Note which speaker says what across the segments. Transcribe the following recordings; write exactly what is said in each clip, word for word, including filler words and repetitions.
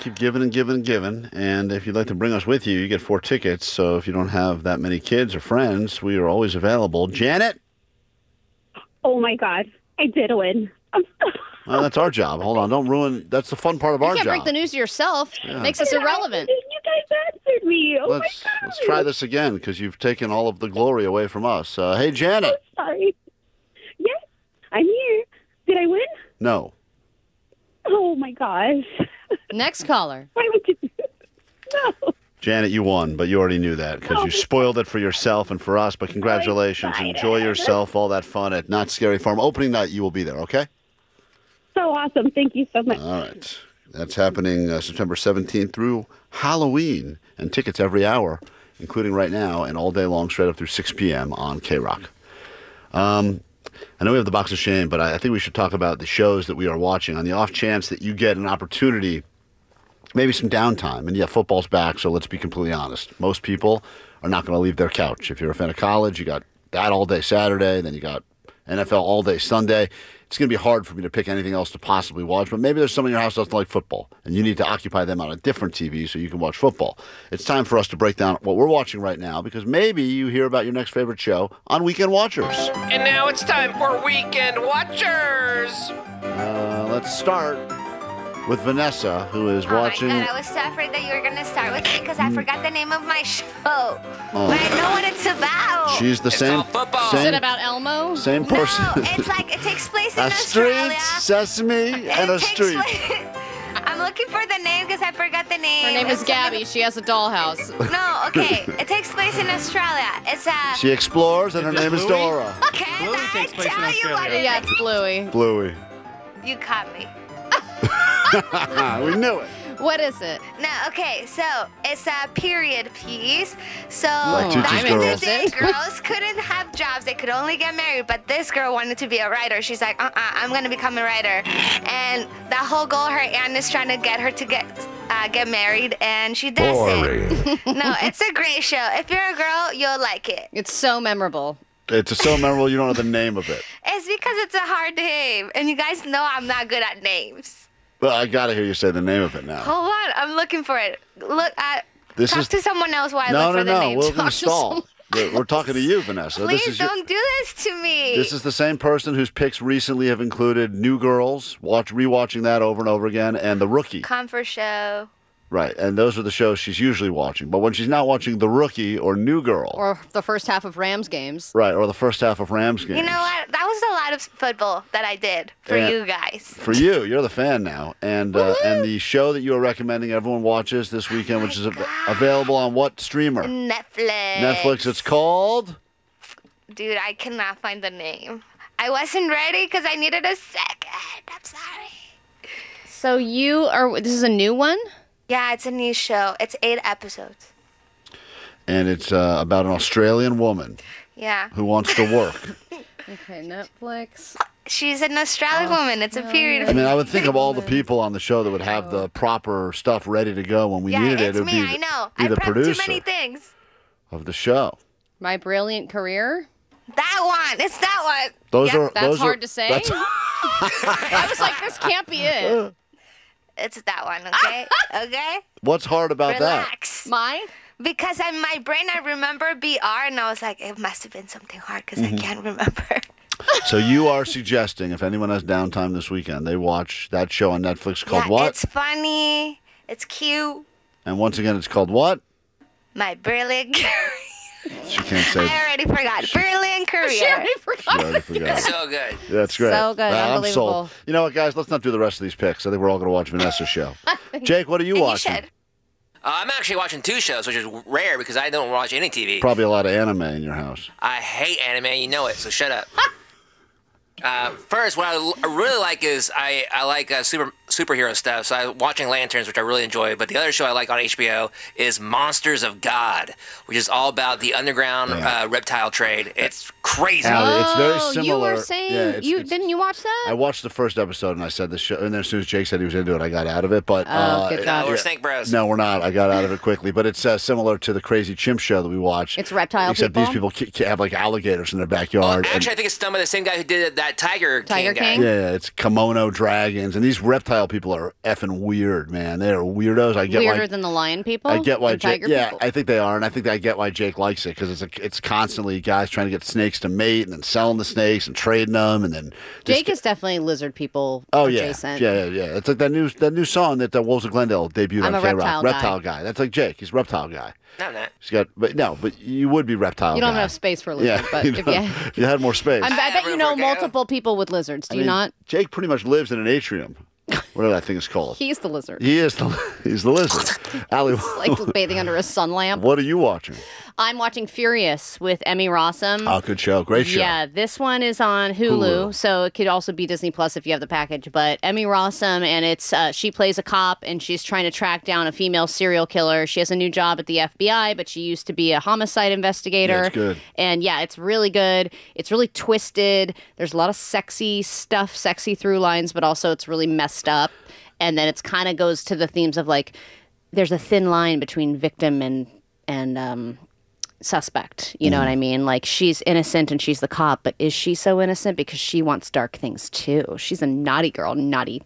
Speaker 1: keep giving and giving and giving. And if you'd like to bring us with you, you get four tickets. So if you don't have that many kids or friends, we are always available. Janet?
Speaker 2: Oh, my God. I did win. I'm so...
Speaker 1: Well, that's our job. Hold on. Don't ruin. That's the fun part of
Speaker 3: You
Speaker 1: our
Speaker 3: can't
Speaker 1: job.
Speaker 3: break the news to yourself.
Speaker 1: Yeah.
Speaker 3: Makes us irrelevant.
Speaker 2: You guys answered me. Oh,
Speaker 1: let's,
Speaker 2: my God.
Speaker 1: let's try this again because you've taken all of the glory away from us. Uh, hey, Janet.
Speaker 2: Oh, sorry. Yes, I'm here. Did I win?
Speaker 1: No.
Speaker 2: Oh, my gosh.
Speaker 3: Next caller.
Speaker 2: Why would you do this? No.
Speaker 1: Janet, you won, but you already knew that because
Speaker 2: Oh,
Speaker 1: you spoiled it for yourself and for us. But congratulations.
Speaker 2: excited.
Speaker 1: Enjoy yourself, all that fun at Not Scary Farm. Opening night, you will be there, okay?
Speaker 2: So awesome. Thank you so much.
Speaker 1: All right. That's happening uh, September seventeenth through Halloween. And tickets every hour, including right now and all day long, straight up through six p.m. on K-Rock. Um, I know we have the Box of Shame, but I, I think we should talk about the shows that we are watching on the off chance that you get an opportunity, maybe some downtime. And yeah, football's back, so let's be completely honest. Most people are not going to leave their couch. If you're a fan of college, you got that all day Saturday, then you got N F L all day Sunday. It's going to be hard for me to pick anything else to possibly watch, but maybe there's someone in your house that doesn't like football, and you need to occupy them on a different T V so you can watch football. It's time for us to break down what we're watching right now, because maybe you hear about your next favorite show on Weekend Watchers.
Speaker 4: And now it's time for Weekend Watchers.
Speaker 1: Uh, let's start with Vanessa, who is
Speaker 5: Oh
Speaker 1: watching.
Speaker 5: my God, I was so afraid that you were going to start with me because I forgot the name of my show.
Speaker 1: Oh.
Speaker 5: But I know what it's about.
Speaker 1: She's the
Speaker 4: It's
Speaker 1: same.
Speaker 4: all football.
Speaker 3: Is it
Speaker 1: Same,
Speaker 3: about Elmo?
Speaker 1: same person.
Speaker 5: No, it's like it takes place in
Speaker 1: a street,
Speaker 5: Australia.
Speaker 1: sesame, and
Speaker 5: It
Speaker 1: a
Speaker 5: takes
Speaker 1: street.
Speaker 5: place- I'm looking for the name because I forgot the name.
Speaker 3: Her name is
Speaker 5: It's
Speaker 3: Gabby. She has a dollhouse.
Speaker 5: No, okay. It takes place in Australia. It's a.
Speaker 1: She explores, and her
Speaker 6: Is it
Speaker 1: name is
Speaker 6: Bluey?
Speaker 1: Dora.
Speaker 5: Can
Speaker 6: Bluey
Speaker 5: I
Speaker 6: takes place in
Speaker 5: tell you what
Speaker 6: Australia.
Speaker 5: it
Speaker 3: Yeah,
Speaker 5: is?
Speaker 3: it's Bluey.
Speaker 1: Bluey.
Speaker 5: You caught me.
Speaker 1: We knew it.
Speaker 3: What is it?
Speaker 5: No, okay, so it's a period piece. So
Speaker 1: Like Tutu's
Speaker 5: back in the
Speaker 1: Girls.
Speaker 5: day, girls couldn't have jobs; they could only get married. But this girl wanted to be a writer. She's like, "Uh-uh, I'm gonna become a writer." And that whole goal, her aunt is trying to get her to get uh, get married, and she does it. No, it's a great show. If you're a girl, you'll like it.
Speaker 3: It's so memorable.
Speaker 1: It's so memorable you don't know the name of it.
Speaker 5: It's because it's a hard name, and you guys know I'm not good at names.
Speaker 1: Well, I gotta hear you say the name of it now.
Speaker 5: Hold on, I'm looking for it. Look, uh,
Speaker 1: This
Speaker 5: talk
Speaker 1: is
Speaker 5: to someone else while I
Speaker 1: no,
Speaker 5: look
Speaker 1: no,
Speaker 5: for the
Speaker 1: no.
Speaker 5: name.
Speaker 1: We're
Speaker 3: Talk
Speaker 1: gonna
Speaker 3: to
Speaker 1: stall.
Speaker 3: someone
Speaker 1: We're, we're talking to you, Vanessa.
Speaker 5: Please
Speaker 1: this is your,
Speaker 5: don't do this to me.
Speaker 1: This is the same person whose picks recently have included New Girls, watch rewatching that over and over again, and The Rookie.
Speaker 5: Comfort show.
Speaker 1: Right, and those are the shows she's usually watching. But when she's not watching The Rookie or New Girl,
Speaker 3: Or the first half of Rams games.
Speaker 1: right, or the first half of Rams games.
Speaker 5: You know what? That was a lot of football that I did for
Speaker 1: Yeah.
Speaker 5: you guys.
Speaker 1: For you, you're the fan now, and uh, and the show that you are recommending everyone watches this weekend, which is av- available on what streamer?
Speaker 5: Netflix.
Speaker 1: Netflix. It's called.
Speaker 5: Dude, I cannot find the name. I wasn't ready because I needed a second. I'm sorry.
Speaker 3: So you are, this is a new one?
Speaker 5: Yeah, it's a new show. It's eight episodes.
Speaker 1: And it's uh, about an Australian woman
Speaker 5: Yeah.
Speaker 1: who wants to work.
Speaker 3: Okay, Netflix.
Speaker 5: She's an Australian woman. It's a period.
Speaker 1: I mean, I would think of all the people on the show that would have the proper stuff ready to go when we
Speaker 5: yeah,
Speaker 1: needed it.
Speaker 5: it's
Speaker 1: It would
Speaker 5: me.
Speaker 1: be,
Speaker 5: I
Speaker 1: the-
Speaker 5: know.
Speaker 1: be
Speaker 5: I
Speaker 1: the
Speaker 5: prepped
Speaker 1: producer
Speaker 5: too many things.
Speaker 1: of the show.
Speaker 3: My Brilliant Career.
Speaker 5: That one. It's that one.
Speaker 1: Those
Speaker 5: Yep,
Speaker 1: are
Speaker 3: That's
Speaker 1: those
Speaker 3: hard
Speaker 1: are,
Speaker 3: to say.
Speaker 1: that's-
Speaker 3: I was like, this can't be it.
Speaker 5: It's that one. Okay. Okay.
Speaker 1: What's hard about that?
Speaker 5: Relax.
Speaker 3: Mine?
Speaker 5: Because in my brain, I remember B R, and I was like, it must have been something hard because
Speaker 1: Mm-hmm.
Speaker 5: I can't remember.
Speaker 1: So you are suggesting if anyone has downtime this weekend, they watch that show on Netflix called
Speaker 5: yeah,
Speaker 1: what?
Speaker 5: it's funny. It's cute.
Speaker 1: And once again, it's called what?
Speaker 5: My brilliant career.
Speaker 1: She can't say.
Speaker 5: I already forgot. Brilliant career.
Speaker 3: She already forgot.
Speaker 1: She already forgot.
Speaker 4: So good.
Speaker 1: That's great.
Speaker 3: So good.
Speaker 1: Nah, I'm
Speaker 3: Unbelievable.
Speaker 1: sold. You know what, guys? Let's not do the rest of these picks. I think we're all going to watch Vanessa's show. Jake, what are you
Speaker 5: And you
Speaker 1: watching?
Speaker 5: should.
Speaker 4: Uh, I'm actually watching two shows, which is rare because I don't watch any T V.
Speaker 1: Probably a lot of anime in your house.
Speaker 4: I hate anime, you know it, so shut up. Uh, first, what I l- I really like is I, I like uh, super superhero stuff. So I'm watching Lanterns, which I really enjoy. But the other show I like on H B O is Monsters of God, which is all about the underground
Speaker 1: Yeah.
Speaker 4: uh, reptile trade. It's crazy.
Speaker 1: Allie, it's very
Speaker 3: Oh,
Speaker 1: similar.
Speaker 3: you were saying,
Speaker 1: Yeah, it's-
Speaker 3: you
Speaker 1: it's-
Speaker 3: didn't you watch that?
Speaker 1: I watched the first episode and I said the show, and then as soon as Jake said he was into it, I got out of it. But
Speaker 3: Oh,
Speaker 1: uh,
Speaker 3: good
Speaker 1: it-
Speaker 3: job.
Speaker 4: Uh, we're
Speaker 1: yeah.
Speaker 4: Snake Bros.
Speaker 1: No, we're not. I got out of it quickly. But it's uh, similar to the Crazy Chimp show that we watch.
Speaker 3: It's reptile
Speaker 1: Except
Speaker 3: people?
Speaker 1: these people ca- ca- have like alligators in their backyard. and-
Speaker 4: Actually, I think it's done by the same guy who did that uh, Tiger,
Speaker 3: Tiger
Speaker 4: King. guy.
Speaker 3: King?
Speaker 1: Yeah, yeah, it's kimono dragons, and these reptile people are effing weird, man. They are weirdos. I get
Speaker 3: Weirder
Speaker 1: why,
Speaker 3: than the lion people?
Speaker 1: I get why
Speaker 3: and
Speaker 1: Jake.
Speaker 3: tiger
Speaker 1: Yeah,
Speaker 3: people?
Speaker 1: I think they are, and I think I get why Jake likes it because it's a, it's constantly guys trying to get snakes to mate, and then selling the snakes and trading them, and then this
Speaker 3: Jake
Speaker 1: g-
Speaker 3: is definitely lizard people
Speaker 1: Oh yeah,
Speaker 3: adjacent.
Speaker 1: yeah, yeah, yeah. It's like that new that new song that the Wolves of Glendale debuted
Speaker 3: I'm
Speaker 1: on
Speaker 3: a
Speaker 1: K-Rock.
Speaker 3: reptile guy.
Speaker 1: Reptile guy. That's like Jake. He's a reptile guy.
Speaker 4: No, I'm not.
Speaker 1: He's got, but no, but you would be reptile.
Speaker 3: You don't
Speaker 1: guy.
Speaker 3: have space for lizard,
Speaker 1: Yeah,
Speaker 3: but
Speaker 1: you
Speaker 3: if
Speaker 1: don't.
Speaker 3: you,
Speaker 1: If you had more space.
Speaker 3: I'm, I
Speaker 4: I
Speaker 3: bet
Speaker 4: have
Speaker 3: you
Speaker 4: room
Speaker 3: know
Speaker 4: for a gale.
Speaker 3: multiple people with lizards. Do
Speaker 1: I
Speaker 3: you
Speaker 1: mean,
Speaker 3: not?
Speaker 1: Jake pretty much lives in an atrium. Whatever that thing is called.
Speaker 3: He's the lizard.
Speaker 1: He is the he's the lizard. Allie,
Speaker 3: Like bathing under a sun lamp.
Speaker 1: what are you watching?
Speaker 3: I'm watching Furious with Emmy Rossum.
Speaker 1: Oh, good show, great show.
Speaker 3: Yeah, this one is on Hulu,
Speaker 1: Hulu.
Speaker 3: so it could also be Disney Plus if you have the package. But Emmy Rossum, and it's uh, she plays a cop, and she's trying to track down a female serial killer. She has a new job at the F B I, but she used to be a homicide investigator.
Speaker 1: Yeah, it's good.
Speaker 3: And yeah, it's really good. It's really twisted. There's a lot of sexy stuff, sexy through lines, but also it's really messed up. And then it's kind of goes to the themes of like, there's a thin line between victim and and um, suspect. You know
Speaker 1: Mm.
Speaker 3: what I mean? Like she's innocent and she's the cop, but is she so innocent because she wants dark things too? She's a naughty girl, naughty.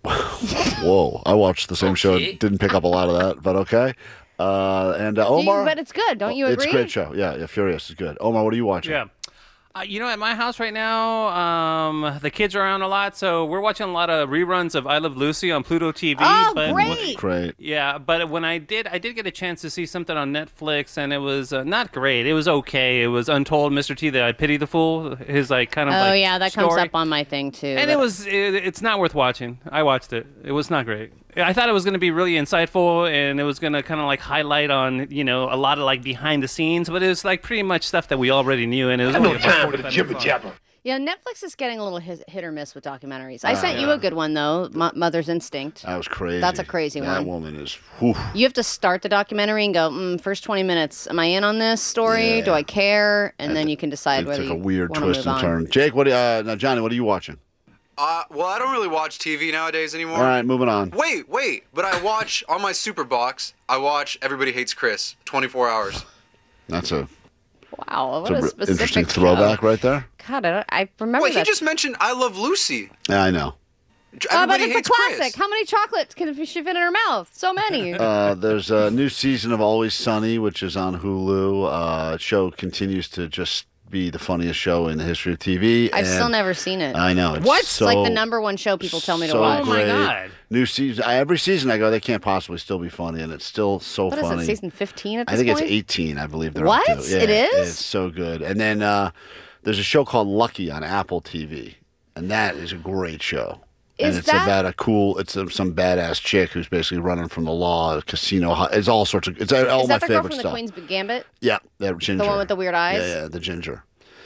Speaker 1: Whoa, I watched the same show.
Speaker 4: Okay.
Speaker 1: Didn't pick up a lot of that, but okay. Uh, and uh,
Speaker 3: Do you-
Speaker 1: Omar,
Speaker 3: but it's good, don't you
Speaker 1: It's
Speaker 3: agree?
Speaker 1: a great show. Yeah, yeah, Furious is good. Omar, what are you watching?
Speaker 6: Yeah. Uh, you know, at my house right now, um, the kids are around a lot, so we're watching a lot of reruns of I Love Lucy on Pluto T V.
Speaker 3: Oh,
Speaker 6: but
Speaker 3: great!
Speaker 1: Great.
Speaker 6: Yeah, but when I did, I did get a chance to see something on Netflix, and it was uh, not great. It was okay. It was Untold Mister T, the I Pity the Fool, his like kind of
Speaker 3: Oh
Speaker 6: like
Speaker 3: yeah, that comes
Speaker 6: story.
Speaker 3: up on my thing too.
Speaker 6: And
Speaker 3: That-
Speaker 6: it was, it, it's not worth watching. I watched it. It was not great. I thought it was going to be really insightful, and it was going to kind of like highlight on, you know, a lot of like behind the scenes, but it was like pretty much stuff that we already knew, and it was only about forty-five minutes long.
Speaker 3: Yeah, Netflix is getting a little hit, hit or miss with documentaries. I sent you a good one though, Mo- Mother's Instinct.
Speaker 1: That was crazy.
Speaker 3: That's a crazy
Speaker 1: that
Speaker 3: one.
Speaker 1: woman is. Whew.
Speaker 3: You have to start the documentary and go, mm, first twenty minutes, am I in on this story?
Speaker 1: Yeah.
Speaker 3: Do I care? And then you can decide
Speaker 1: It
Speaker 3: whether
Speaker 1: took a
Speaker 3: you
Speaker 1: weird
Speaker 3: wanna
Speaker 1: twist
Speaker 3: move
Speaker 1: and
Speaker 3: on.
Speaker 1: turn. Jake, what? do you- Uh, now, Johnny, what are you watching?
Speaker 7: Uh, well, I don't really watch T V nowadays anymore.
Speaker 1: All right, moving on.
Speaker 7: Wait, wait, but I watch on my super box. I watch Everybody Hates Chris, twenty-four hours.
Speaker 1: That's a,
Speaker 3: Wow, what
Speaker 1: that's
Speaker 3: a
Speaker 1: a
Speaker 3: specific
Speaker 1: interesting
Speaker 3: show.
Speaker 1: throwback right there.
Speaker 3: God, I, don't, I remember
Speaker 7: Wait, he
Speaker 3: that.
Speaker 7: just mentioned I Love Lucy.
Speaker 1: Yeah, I know.
Speaker 3: Oh, but
Speaker 7: Everybody
Speaker 3: it's a
Speaker 7: Hates
Speaker 3: classic.
Speaker 7: Chris.
Speaker 3: How many chocolates can she fit in her mouth? So many.
Speaker 1: Uh, there's a new season of Always Sunny, which is on Hulu. Uh, show continues to just be the funniest show in the history of T V.
Speaker 3: I've
Speaker 1: and
Speaker 3: still never seen it.
Speaker 1: I know. It's
Speaker 3: What?
Speaker 1: So,
Speaker 3: It's like the number one show people tell me to
Speaker 1: so
Speaker 3: watch.
Speaker 6: Oh my
Speaker 1: great.
Speaker 6: God.
Speaker 1: New season. I, every season I go, they can't possibly still be funny, and it's still so
Speaker 3: What is
Speaker 1: funny.
Speaker 3: it, season fifteen at this
Speaker 1: I think
Speaker 3: point?
Speaker 1: it's eighteen, I believe they're
Speaker 3: What?
Speaker 1: up to. Yeah,
Speaker 3: It is?
Speaker 1: It's so good. And then uh, there's a show called Lucky on Apple T V, and that is a great show. and
Speaker 3: Is
Speaker 1: it's
Speaker 3: that-
Speaker 1: about a cool, it's a, some badass chick who's basically running from the law, a casino. hu- It's all sorts of, it's all
Speaker 3: Is
Speaker 1: my
Speaker 3: that the girl
Speaker 1: favorite
Speaker 3: from
Speaker 1: stuff.
Speaker 3: the Queen's Gambit?
Speaker 1: Yeah, that ginger.
Speaker 3: one with the weird eyes?
Speaker 1: Yeah, yeah, the ginger.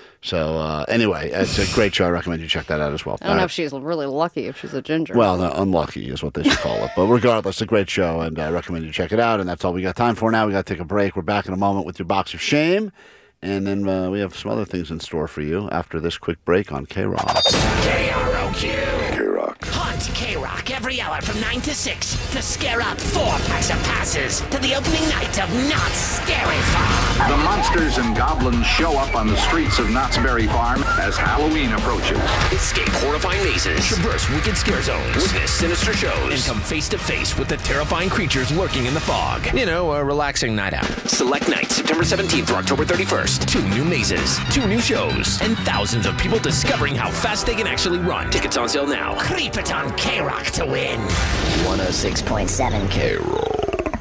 Speaker 1: So uh, anyway, it's a great show. I recommend you check that out as well.
Speaker 3: I don't know if she's really lucky if she's a ginger.
Speaker 1: Well, no, unlucky is what they should call it. But regardless, a great show, and I recommend you check it out. And that's all we got time for now. We got to take a break. We're back in a moment with your box of shame. And then uh, we have some other things in store for you after this quick break on K-Rock.
Speaker 8: K R O Q.
Speaker 1: K-Rock.
Speaker 8: Hunt K-Rock every hour from nine to six to scare up four packs of passes to the opening night of Knott's Scary Farm.
Speaker 9: The monsters and goblins show up on the streets of Knott's Berry Farm as Halloween approaches.
Speaker 8: Escape horrifying mazes, traverse wicked scare zones, witness sinister shows, and come face to face with the terrifying creatures lurking in the fog. You know, a relaxing night out. Select night, September seventeenth through October thirty-first. Two new mazes, two new shows, and thousands of people discovering how fast they can actually run. Tickets on sale now. Creep it on K-Rock to win.
Speaker 10: one oh six point seven
Speaker 8: K-Rock.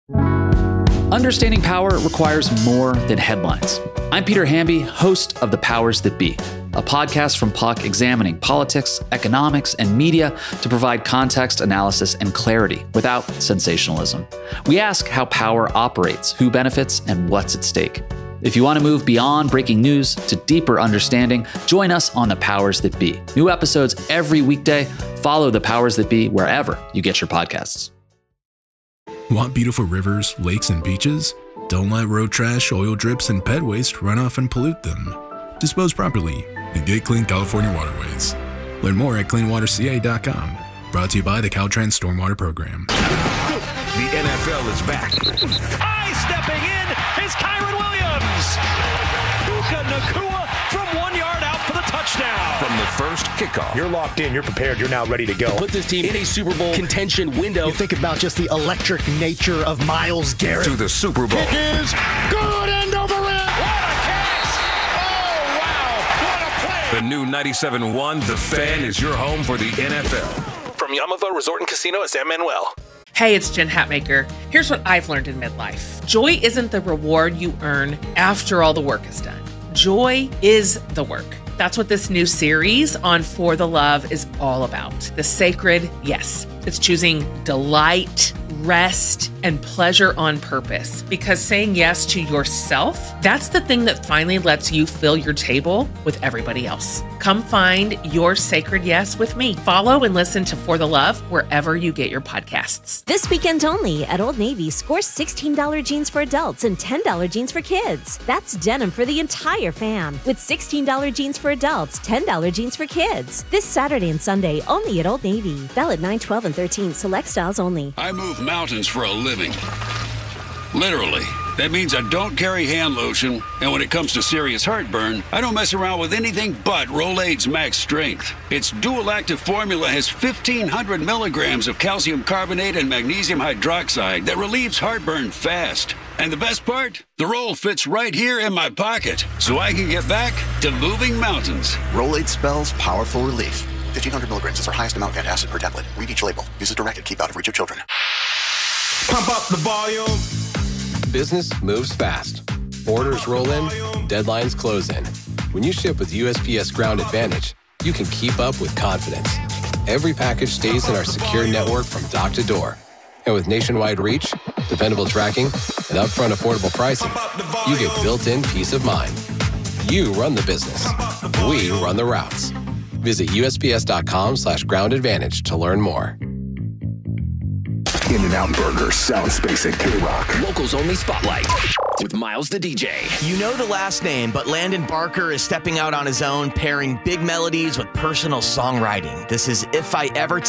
Speaker 11: Understanding power requires more than headlines. I'm Peter Hamby, host of The Powers That Be, a podcast from Puck examining politics, economics, and media to provide context, analysis, and clarity without sensationalism. We ask how power operates, who benefits, and what's at stake. If you want to move beyond breaking news to deeper understanding, join us on The Powers That Be. New episodes every weekday. Follow The Powers That Be wherever you get your podcasts.
Speaker 12: Want beautiful rivers, lakes, and beaches? Don't let road trash, oil drips, and pet waste run off and pollute them. Dispose properly and get clean California waterways. Learn more at clean water c a dot com. Brought to you by the Caltrans Stormwater Program.
Speaker 8: The N F L is back.
Speaker 13: High stepping in is Kyron Williams. Puka Nacua from one yard out for the touchdown.
Speaker 8: From the first kickoff.
Speaker 14: You're locked in. You're prepared. You're now ready to go.
Speaker 15: Put this team in a Super Bowl contention window.
Speaker 14: You think about just the electric nature of Myles Garrett.
Speaker 8: To the Super Bowl.
Speaker 14: Kick is good and over it.
Speaker 13: What a catch! Oh, wow. What a play.
Speaker 8: The new ninety-seven point one The Fan is your home for the N F L.
Speaker 16: From Yamava Resort and Casino at San Manuel.
Speaker 17: Hey, it's Jen Hatmaker. Here's what I've learned in midlife. Joy isn't the reward you earn after all the work is done. Joy is the work. That's what this new series on For the Love is all about. The sacred yes. It's choosing delight, rest, and pleasure on purpose. Because saying yes to yourself, that's the thing that finally lets you fill your table with everybody else. Come find your sacred yes with me. Follow and listen to For the Love wherever you get your podcasts.
Speaker 18: This weekend only at Old Navy, score sixteen dollars jeans for adults and ten dollars jeans for kids. That's denim for the entire fam. With sixteen dollars jeans for adults, ten dollars jeans for kids. This Saturday and Sunday only at Old Navy. Valid nine, twelve, and thirteen. Select styles only.
Speaker 19: I move mountains for a living. Literally. That means I don't carry hand lotion, and when it comes to serious heartburn, I don't mess around with anything but Rolaids Max Strength. Its dual active formula has fifteen hundred milligrams of calcium carbonate and magnesium hydroxide that relieves heartburn fast. And the best part? The roll fits right here in my pocket, so I can get back to moving mountains.
Speaker 20: Rolaids spells powerful relief. fifteen hundred milligrams is our highest amount of antacid per tablet. Read each label. Use as directed. Keep out of reach of children.
Speaker 16: Pump up the volume.
Speaker 21: Business moves fast. Orders roll in, deadlines close in. When you ship with U S P S Ground Advantage, you can keep up with confidence. Every package stays in our secure network from dock to door. And with nationwide reach, dependable tracking, and upfront affordable pricing, you get built-in peace of mind. You run the business. We run the routes. Visit USPS.com slash ground advantage to learn more.
Speaker 8: In-N-Out Burger, Sound Space at K-Rock. Locals only spotlight with Miles the D J.
Speaker 22: You know the last name, but Landon Barker is stepping out on his own, pairing big melodies with personal songwriting. This is If I Ever